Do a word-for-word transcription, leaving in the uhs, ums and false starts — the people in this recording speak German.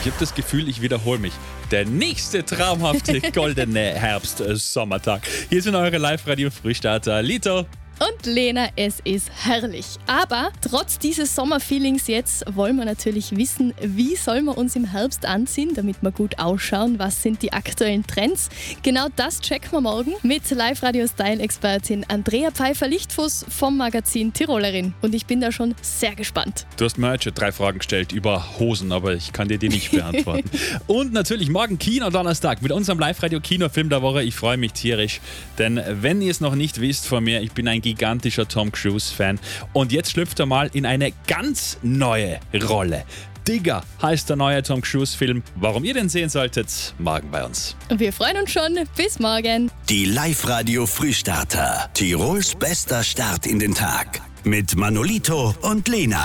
Ich habe das Gefühl, ich wiederhole mich. Der nächste traumhafte goldene Herbst-Sommertag. Hier sind eure Live-Radio-Frühstarter Lito und Lena, es ist herrlich. Aber trotz dieses Sommerfeelings jetzt wollen wir natürlich wissen, wie sollen wir uns im Herbst anziehen, damit wir gut ausschauen. Was sind die aktuellen Trends? Genau das checken wir morgen mit Live-Radio-Style-Expertin Andrea Pfeiffer-Lichtfuss vom Magazin Tirolerin. Und ich bin da schon sehr gespannt. Du hast mir heute schon drei Fragen gestellt über Hosen, aber ich kann dir die nicht beantworten. Und natürlich morgen Kino-Donnerstag mit unserem Live-Radio-Kinofilm der Woche. Ich freue mich tierisch, denn wenn ihr es noch nicht wisst von mir, ich bin ein gigantischer Tom Cruise-Fan. Und jetzt schlüpft er mal in eine ganz neue Rolle. Digger heißt der neue Tom Cruise-Film. Warum ihr den sehen solltet, morgen bei uns. Wir freuen uns schon. Bis morgen. Die Live-Radio-Frühstarter. Tirols bester Start in den Tag. Mit Manolito und Lena.